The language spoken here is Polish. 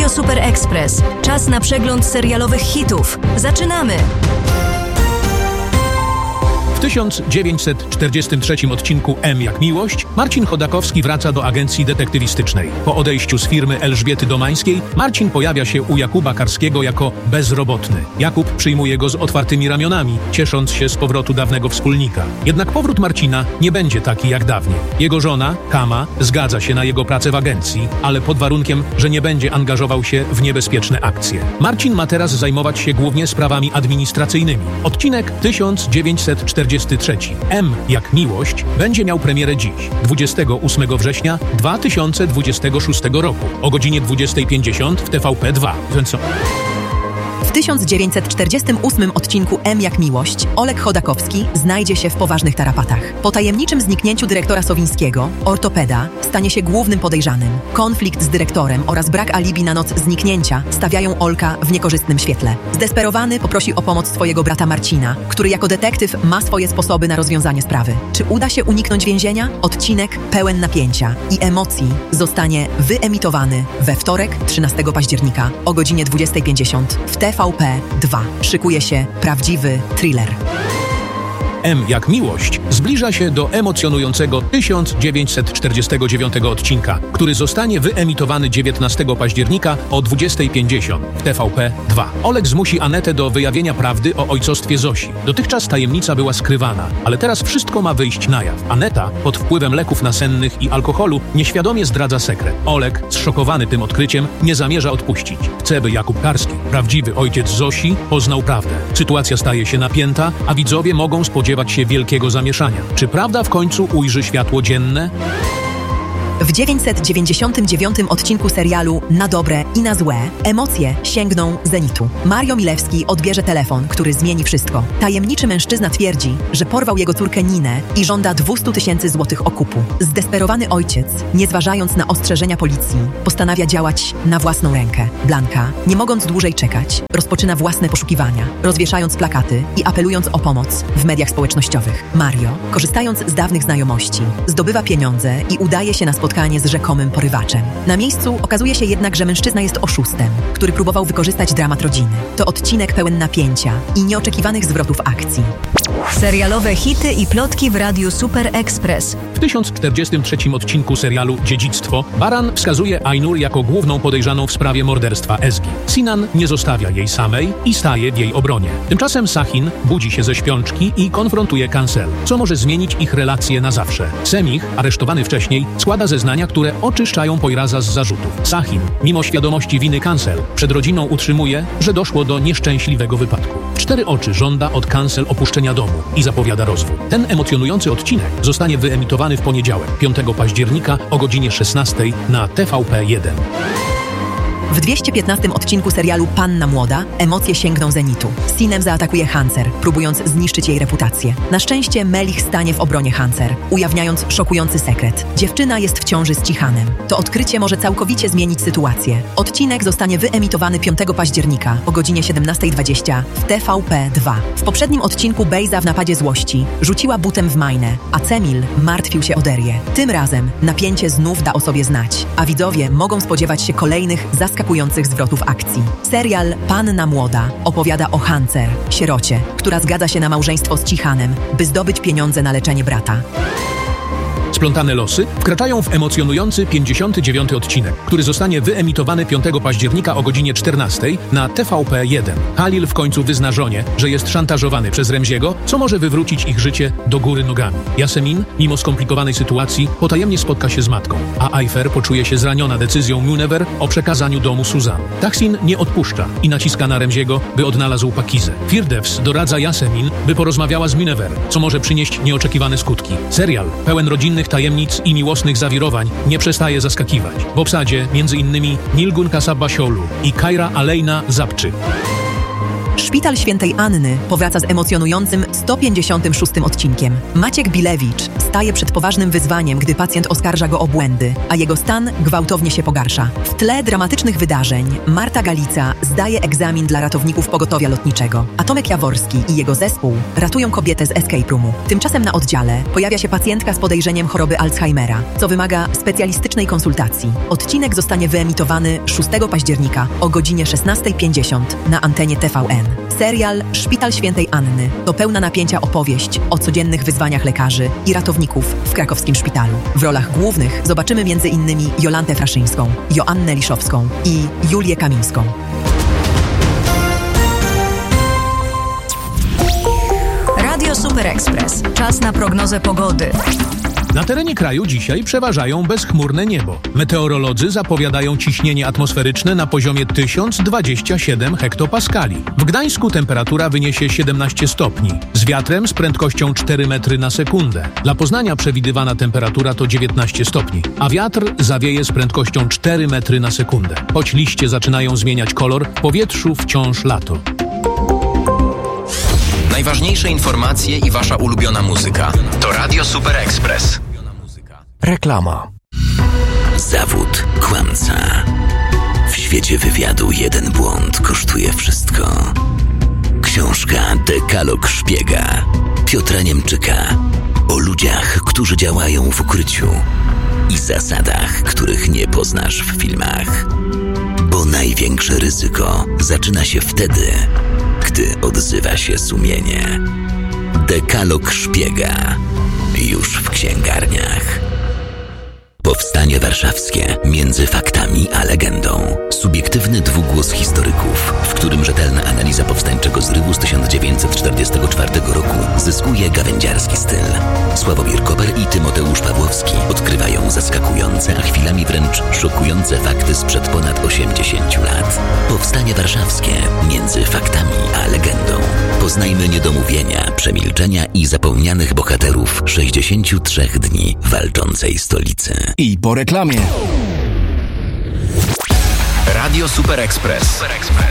Radio Super Express. Czas na przegląd serialowych hitów. Zaczynamy! W 1943 odcinku M jak miłość Marcin Chodakowski wraca do agencji detektywistycznej. Po odejściu z firmy Elżbiety Domańskiej Marcin pojawia się u Jakuba Karskiego jako bezrobotny. Jakub przyjmuje go z otwartymi ramionami, ciesząc się z powrotu dawnego wspólnika. Jednak powrót Marcina nie będzie taki jak dawniej. Jego żona, Kama, zgadza się na jego pracę w agencji, ale pod warunkiem, że nie będzie angażował się w niebezpieczne akcje. Marcin ma teraz zajmować się głównie sprawami administracyjnymi. Odcinek 1943 M jak miłość będzie miał premierę dziś, 28 września 2026 roku o godzinie 20:50 w TVP2. W 1948 odcinku M jak miłość Oleg Chodakowski znajdzie się w poważnych tarapatach. Po tajemniczym zniknięciu dyrektora Sowińskiego, ortopeda stanie się głównym podejrzanym. Konflikt z dyrektorem oraz brak alibi na noc zniknięcia stawiają Olka w niekorzystnym świetle. Zdesperowany poprosi o pomoc swojego brata Marcina, który jako detektyw ma swoje sposoby na rozwiązanie sprawy. Czy uda się uniknąć więzienia? Odcinek pełen napięcia i emocji zostanie wyemitowany we wtorek, 13 października o godzinie 20:50 w TVP2. Szykuje się prawdziwy thriller. M jak miłość zbliża się do emocjonującego 1949 odcinka, który zostanie wyemitowany 19 października o 20:50 w TVP2. Oleg zmusi Anetę do wyjawienia prawdy o ojcostwie Zosi. Dotychczas tajemnica była skrywana, ale teraz wszystko ma wyjść na jaw. Aneta, pod wpływem leków nasennych i alkoholu, nieświadomie zdradza sekret. Oleg, zszokowany tym odkryciem, nie zamierza odpuścić. Chce, by Jakub Karski, prawdziwy ojciec Zosi, poznał prawdę. Sytuacja staje się napięta, a widzowie mogą spodziewać się wielkiego zamieszania. Czy prawda w końcu ujrzy światło dzienne? W 999 odcinku serialu Na dobre i na złe emocje sięgną zenitu. Mario Milewski odbierze telefon, który zmieni wszystko. Tajemniczy mężczyzna twierdzi, że porwał jego córkę Ninę i żąda 200 000 złotych okupu. Zdesperowany ojciec, nie zważając na ostrzeżenia policji, postanawia działać na własną rękę. Blanka, nie mogąc dłużej czekać, rozpoczyna własne poszukiwania, rozwieszając plakaty i apelując o pomoc w mediach społecznościowych. Mario, korzystając z dawnych znajomości, zdobywa pieniądze i udaje się na spotkanie z rzekomym porywaczem. Na miejscu okazuje się jednak, że mężczyzna jest oszustem, który próbował wykorzystać dramat rodziny. To odcinek pełen napięcia i nieoczekiwanych zwrotów akcji. Serialowe hity i plotki w Radiu Super Express. W 1043 odcinku serialu Dziedzictwo Baran wskazuje Ainur jako główną podejrzaną w sprawie morderstwa Ezgi. Sinan nie zostawia jej samej i staje w jej obronie. Tymczasem Sahin budzi się ze śpiączki i konfrontuje Kancel, co może zmienić ich relacje na zawsze. Semih, aresztowany wcześniej, składa zeznania, które oczyszczają Poiraza z zarzutów. Sahin, mimo świadomości winy Kancel, przed rodziną utrzymuje, że doszło do nieszczęśliwego wypadku. W 4 oczy żąda od Kancel opuszczenia domu i zapowiada rozwód. Ten emocjonujący odcinek zostanie wyemitowany w poniedziałek, 5 października o godzinie 16 na TVP1. W 215 odcinku serialu Panna Młoda emocje sięgną zenitu. Sinem zaatakuje Hancer, próbując zniszczyć jej reputację. Na szczęście Melich stanie w obronie Hancer, ujawniając szokujący sekret. Dziewczyna jest w ciąży z Cichanem. To odkrycie może całkowicie zmienić sytuację. Odcinek zostanie wyemitowany 5 października o godzinie 17:20 w TVP2. W poprzednim odcinku Bejza w napadzie złości rzuciła butem w Majnę, a Cemil martwił się o Derię. Tym razem napięcie znów da o sobie znać, a widzowie mogą spodziewać się kolejnych zaskakujących zwrotów akcji. Serial Panna Młoda opowiada o Hancer, sierocie, która zgadza się na małżeństwo z Cichanem, by zdobyć pieniądze na leczenie brata. Splątane losy wkraczają w emocjonujący 59 odcinek, który zostanie wyemitowany 5 października o godzinie 14 na TVP1. Halil w końcu wyzna żonie, że jest szantażowany przez Remziego, co może wywrócić ich życie do góry nogami. Yasemin, mimo skomplikowanej sytuacji, potajemnie spotka się z matką, a Ayfer poczuje się zraniona decyzją Munever o przekazaniu domu Suzan. Tahsin nie odpuszcza i naciska na Remziego, by odnalazł Pakizę. Firdevs doradza Yasemin, by porozmawiała z Munever, co może przynieść nieoczekiwane skutki. Serial pełen rodzinnych tajemnic i miłosnych zawirowań nie przestaje zaskakiwać. W obsadzie m.in. Nilgun Kasaba Siolu i Kaira Aleyna Zabczy. Szpital Świętej Anny powraca z emocjonującym 156. odcinkiem. Maciek Bilewicz staje przed poważnym wyzwaniem, gdy pacjent oskarża go o błędy, a jego stan gwałtownie się pogarsza. W tle dramatycznych wydarzeń Marta Galica zdaje egzamin dla ratowników pogotowia lotniczego, a Tomek Jaworski i jego zespół ratują kobietę z escape roomu. Tymczasem na oddziale pojawia się pacjentka z podejrzeniem choroby Alzheimera, co wymaga specjalistycznej konsultacji. Odcinek zostanie wyemitowany 6 października o godzinie 16:50 na antenie TVN. Serial Szpital Świętej Anny to pełna napięcia opowieść o codziennych wyzwaniach lekarzy i ratowników w krakowskim szpitalu. W rolach głównych zobaczymy m.in. Jolantę Fraszyńską, Joannę Liszowską i Julię Kamińską. Radio Super Express. Czas na prognozę pogody. Na terenie kraju dzisiaj przeważają bezchmurne niebo. Meteorolodzy zapowiadają ciśnienie atmosferyczne na poziomie 1027 hektopaskali. W Gdańsku temperatura wyniesie 17 stopni, z wiatrem z prędkością 4 metry na sekundę. Dla Poznania przewidywana temperatura to 19 stopni, a wiatr zawieje z prędkością 4 metry na sekundę. Choć liście zaczynają zmieniać kolor, w powietrzu wciąż lato. Najważniejsze informacje i wasza ulubiona muzyka to Radio Super Express. Reklama. Zawód kłamca. W świecie wywiadu jeden błąd kosztuje wszystko. Książka Dekalog Szpiega Piotra Niemczyka o ludziach, którzy działają w ukryciu i zasadach, których nie poznasz w filmach. Bo największe ryzyko zaczyna się wtedy, gdy odzywa się sumienie. Dekalog Szpiega. Już w księgarniach. Powstanie warszawskie między faktami a legendą. Subiektywny dwugłos historyków, w którym rzetelna analiza powstańczego zrywu z 1944 roku zyskuje gawędziarski styl. Sławomir Koper i Tymoteusz Pawłowski odkrywają zaskakujące, a chwilami wręcz szokujące fakty sprzed ponad 80 lat. Powstanie warszawskie między faktami a legendą. Poznajmy niedomówienia, przemilczenia i zapomnianych bohaterów 63 dni walczącej stolicy. I po reklamie. Radio Super Express.